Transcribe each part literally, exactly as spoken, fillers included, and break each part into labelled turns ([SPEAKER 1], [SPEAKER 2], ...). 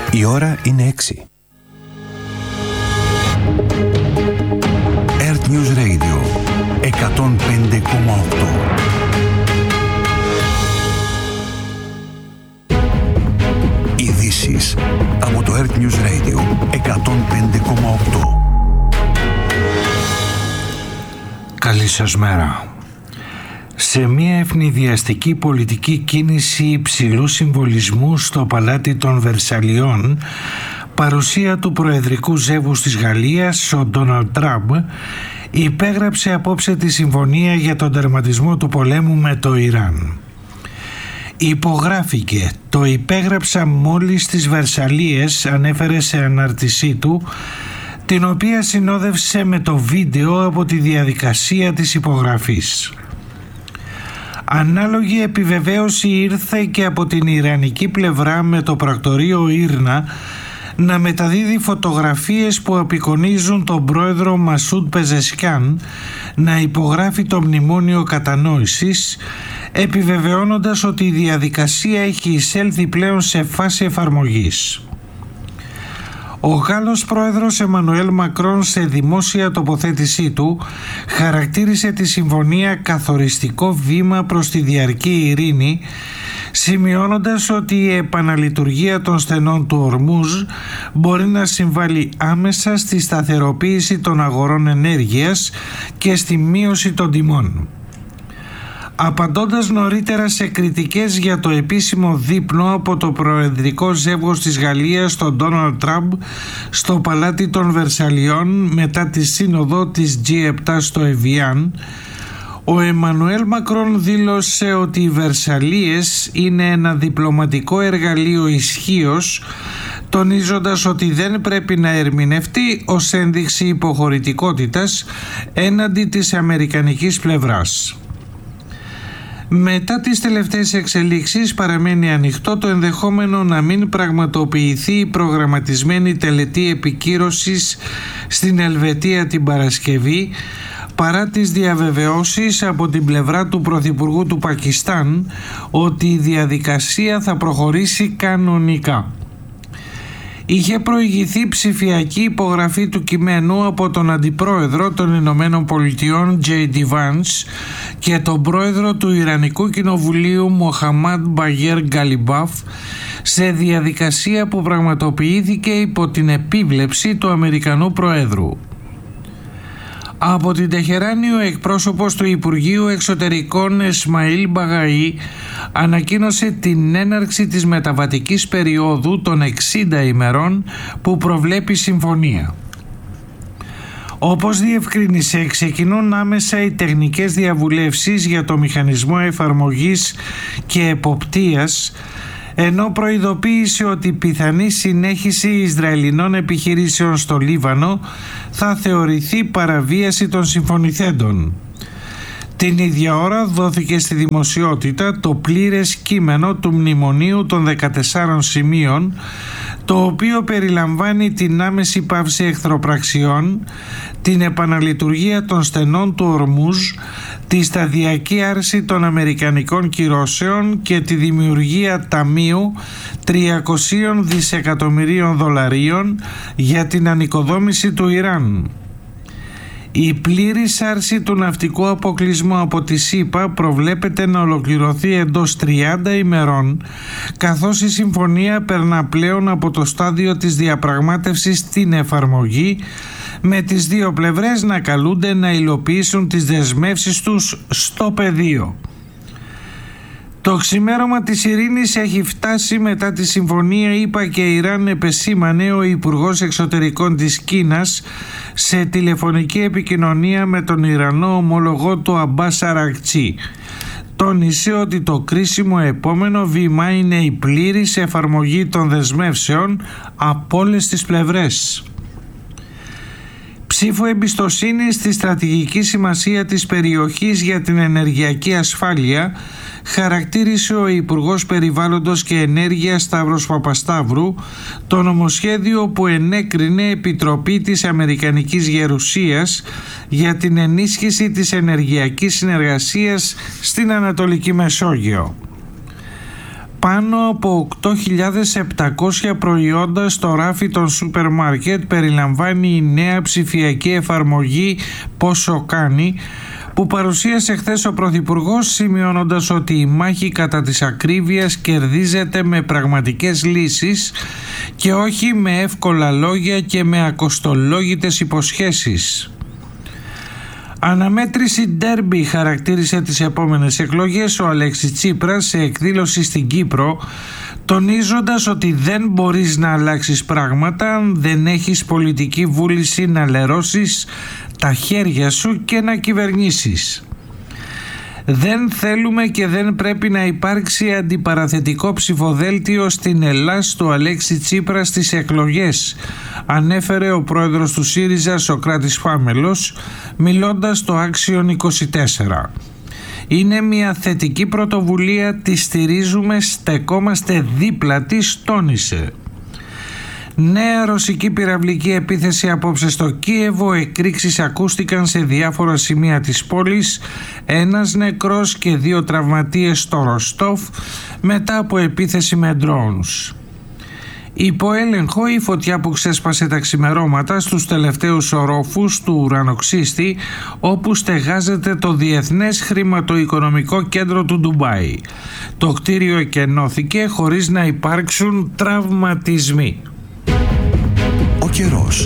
[SPEAKER 1] Η ώρα είναι έξι. Earth News Radio εκατόν πέντε κόμμα οκτώ. Ειδήσεις από το Earth News Radio εκατόν πέντε κόμμα οκτώ.
[SPEAKER 2] Καλή σας μέρα. Σε μια ευνηδιαστική πολιτική κίνηση υψηλού συμβολισμού στο παλάτι των Βερσαλιών, παρουσία του προεδρικού ζεύγους της Γαλλίας, ο Ντόναλντ Τραμπ, υπέγραψε απόψε τη συμφωνία για τον τερματισμό του πολέμου με το Ιράν. Υπογράφηκε, το υπέγραψα μόλις στις Βερσαλίες, ανέφερε σε ανάρτησή του, την οποία συνόδευσε με το βίντεο από τη διαδικασία της υπογραφής. Ανάλογη επιβεβαίωση ήρθε και από την ιρανική πλευρά, με το πρακτορείο Ήρνα να μεταδίδει φωτογραφίες που απεικονίζουν τον πρόεδρο Μασούντ Πεζεσκιάν να υπογράφει το μνημόνιο κατανόησης, επιβεβαιώνοντας ότι η διαδικασία έχει εισέλθει πλέον σε φάση εφαρμογής. Ο Γάλλος πρόεδρος Εμμανουέλ Μακρόν, σε δημόσια τοποθέτησή του, χαρακτήρισε τη συμφωνία καθοριστικό βήμα προς τη διαρκή ειρήνη, σημειώνοντας ότι η επαναλειτουργία των στενών του Ορμούζ μπορεί να συμβάλλει άμεσα στη σταθεροποίηση των αγορών ενέργειας και στη μείωση των τιμών. Απαντώντας νωρίτερα σε κριτικές για το επίσημο δείπνο από το προεδρικό ζεύγος της Γαλλίας, τον Ντόναλντ Τραμπ, στο παλάτι των Βερσαλιών μετά τη σύνοδο της τζι επτά στο Εβιάν, ο Εμμανουέλ Μακρόν δήλωσε ότι οι Βερσαλίες είναι ένα διπλωματικό εργαλείο ισχύος, τονίζοντας ότι δεν πρέπει να ερμηνευτεί ως ένδειξη υποχωρητικότητας έναντι της αμερικανικής πλευράς. Μετά τις τελευταίες εξελίξεις παραμένει ανοιχτό το ενδεχόμενο να μην πραγματοποιηθεί η προγραμματισμένη τελετή επικύρωσης στην Ελβετία την Παρασκευή, παρά τις διαβεβαιώσεις από την πλευρά του Πρωθυπουργού του Πακιστάν ότι η διαδικασία θα προχωρήσει κανονικά. Είχε προηγηθεί ψηφιακή υπογραφή του κειμένου από τον Αντιπρόεδρο των Ηνωμένων Πολιτειών τζέι ντι Vance και τον Πρόεδρο του Ιρανικού Κοινοβουλίου Μοχαμάντ Μπαγέρ Γκαλιμπάφ, σε διαδικασία που πραγματοποιήθηκε υπό την επίβλεψη του Αμερικανού Προέδρου. Από την Τεχεράνη, ο εκπρόσωπος του Υπουργείου Εξωτερικών Εσμαήλ Μπαγαή ανακοίνωσε την έναρξη της μεταβατικής περίοδου των εξήντα ημερών που προβλέπει η συμφωνία. Όπως διευκρίνησε, ξεκινούν άμεσα οι τεχνικές διαβουλεύσεις για το μηχανισμό εφαρμογής και εποπτείας, ενώ προειδοποίησε ότι η πιθανή συνέχιση Ισραηλινών επιχειρήσεων στο Λίβανο θα θεωρηθεί παραβίαση των συμφωνηθέντων. Την ίδια ώρα δόθηκε στη δημοσιότητα το πλήρες κείμενο του μνημονίου των δεκατεσσάρων σημείων, το οποίο περιλαμβάνει την άμεση πάυση εχθροπραξιών, την επαναλειτουργία των στενών του Ορμούζ, τη σταδιακή άρση των αμερικανικών κυρώσεων και τη δημιουργία ταμείου τριακόσια δισεκατομμυρίων δολαρίων για την ανοικοδόμηση του Ιράν. Η πλήρης άρση του ναυτικού αποκλεισμού από τη ΣΥΠΑ προβλέπεται να ολοκληρωθεί εντός τριάντα ημερών, καθώς η συμφωνία περνά πλέον από το στάδιο της διαπραγμάτευσης στην εφαρμογή, με τις δύο πλευρές να καλούνται να υλοποιήσουν τις δεσμεύσεις τους στο πεδίο. Το ξημέρωμα της ειρήνης έχει φτάσει μετά τη συμφωνία ΗΠΑ και Ιράν, επεσήμανε ο Υπουργός Εξωτερικών της Κίνας σε τηλεφωνική επικοινωνία με τον Ιρανό ομολογό του Αμπάς Αρακτσί. Τόνισε ότι το κρίσιμο επόμενο βήμα είναι η πλήρης εφαρμογή των δεσμεύσεων από όλες τις πλευρές. Ψήφο εμπιστοσύνη στη στρατηγική σημασία της περιοχής για την ενεργειακή ασφάλεια, χαρακτήρισε ο Υπουργός Περιβάλλοντος και Ενέργειας Σταύρος Παπασταύρου το νομοσχέδιο που ενέκρινε Επιτροπή της Αμερικανικής Γερουσίας για την ενίσχυση της ενεργειακής συνεργασίας στην Ανατολική Μεσόγειο. Πάνω από οκτώ χιλιάδες επτακόσια προϊόντα στο ράφι των σούπερ μάρκετ περιλαμβάνει η νέα ψηφιακή εφαρμογή Πόσο κάνει, που παρουσίασε χθες ο Πρωθυπουργός, σημειώνοντας ότι η μάχη κατά της ακρίβειας κερδίζεται με πραγματικές λύσεις και όχι με εύκολα λόγια και με ακοστολόγητες υποσχέσεις. Αναμέτρηση ντέρμπι χαρακτήρισε τις επόμενες εκλογές ο Αλέξης Τσίπρας σε εκδήλωση στην Κύπρο, τονίζοντας ότι δεν μπορείς να αλλάξεις πράγματα αν δεν έχεις πολιτική βούληση να λερώσεις τα χέρια σου και να κυβερνήσεις. Δεν θέλουμε και δεν πρέπει να υπάρξει αντιπαραθετικό ψηφοδέλτιο στην Ελλάς του Αλέξη Τσίπρα στις εκλογές, ανέφερε ο πρόεδρος του ΣΥΡΙΖΑ Σωκράτης Φάμελος, μιλώντας στο Άξιον είκοσι τέσσερα. Είναι μια θετική πρωτοβουλία, τη στηρίζουμε, στεκόμαστε δίπλα της, τόνισε. Νέα ρωσική πυραυλική επίθεση απόψε στο Κίεβο, εκρήξεις ακούστηκαν σε διάφορα σημεία της πόλης, ένας νεκρός και δύο τραυματίες στο Ροστόφ μετά από επίθεση με ντρόουνς. Υπό έλεγχο η φωτιά που ξέσπασε τα ξημερώματα στους τελευταίους ορόφους του ουρανοξύστη, όπου στεγάζεται το Διεθνές Χρηματοοικονομικό Κέντρο του Ντουμπάι. Το κτίριο εκενώθηκε χωρίς να υπάρξουν τραυματισμοί.
[SPEAKER 1] Ο καιρός.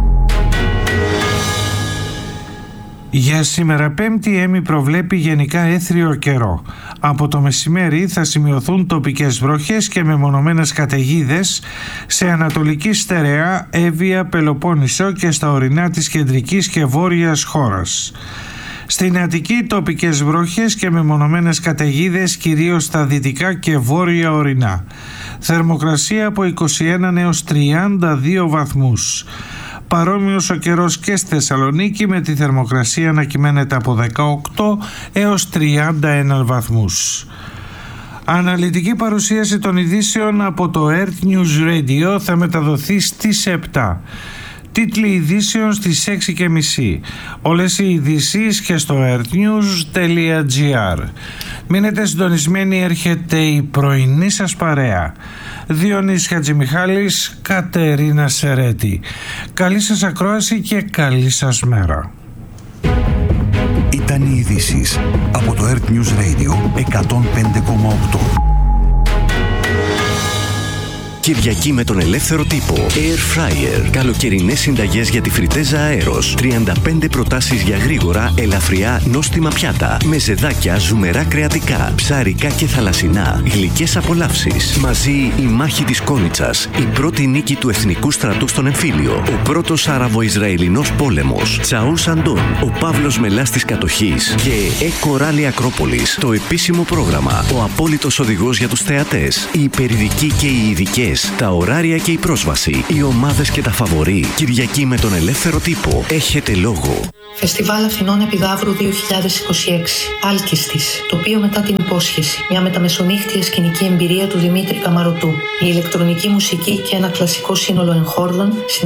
[SPEAKER 2] Για σήμερα Πέμπτη, η Έμι προβλέπει γενικά έθριο καιρό. Από το μεσημέρι θα σημειωθούν τοπικές βροχές και μεμονωμένες καταιγίδες σε ανατολική στερεά, Εύβοια, Πελοπόννησο και στα ορεινά της κεντρικής και βόρειας χώρας. Στην Αττική τοπικές βροχές και μεμονωμένες καταιγίδες κυρίως στα δυτικά και βόρεια ορεινά. Θερμοκρασία από είκοσι ένα έως τριάντα δύο βαθμούς. Παρόμοιος ο καιρός και στη Θεσσαλονίκη, με τη θερμοκρασία να κυμαίνεται από δεκαοκτώ έως τριάντα ένα βαθμούς. Αναλυτική παρουσίαση των ειδήσεων από το Earth News Radio θα μεταδοθεί στις επτά. Τίτλοι ειδήσεων στις έξι και μισή. Όλες οι ειδήσεις και στο earthnews τελεία gr. Μείνετε συντονισμένοι, έρχεται η πρωινή σας παρέα. Διονύσης Χατζημιχάλης, Κατερίνα Σερέτη. Καλή σας ακρόαση και καλή σας μέρα.
[SPEAKER 1] Ήταν οι ειδήσεις από το Earth News Radio εκατόν πέντε κόμμα οκτώ.
[SPEAKER 3] Κυριακή με τον ελεύθερο τύπο. Air Fryer. Καλοκαιρινές συνταγές για τη φριτέζα αέρος. τριάντα πέντε προτάσεις για γρήγορα, ελαφριά, νόστιμα πιάτα. Με ζεδάκια, ζουμερά κρεατικά, ψαρικά και θαλασσινά. Γλυκές απολαύσεις. Μαζί η μάχη της Κόνιτσας. Η πρώτη νίκη του εθνικού στρατού στον εμφύλιο. Ο πρώτος Άραβο-Ισραηλινός πόλεμος. Τσαούς Αντών. Ο Παύλος Μελάς της κατοχής. Και Εκο Ράλι Ακρόπολης. Το επίσημο πρόγραμμα. Ο απόλυτος οδηγός για τους θεατές. Οι υπερειδικοί και οι ειδικές. Τα ωράρια και η πρόσβαση, οι ομάδες και τα φαβορί. Κυριακή με τον ελεύθερο τύπο. Έχετε λόγο.
[SPEAKER 4] Φεστιβάλ Αθηνών Επιδαύρου δύο χιλιάδες είκοσι έξι. Άλκηστης. Τοπίο μετά την υπόσχεση. Μια μεταμεσονύχτια σκηνική εμπειρία του Δημήτρη Καμαρωτού. Η ηλεκτρονική μουσική και ένα κλασικό σύνολο εγχόρδων